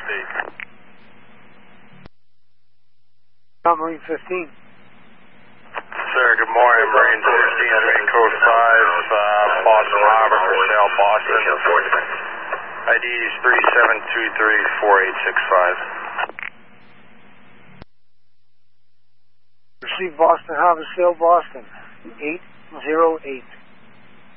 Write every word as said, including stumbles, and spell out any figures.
State. Marine fifteen. Sir, good morning. Marine fifteen, Main Code five, uh, Boston Harbor for sale, Boston. I D is three seven two three four eight six five. Receive Boston Harbor, sale, Boston. eight zero eight.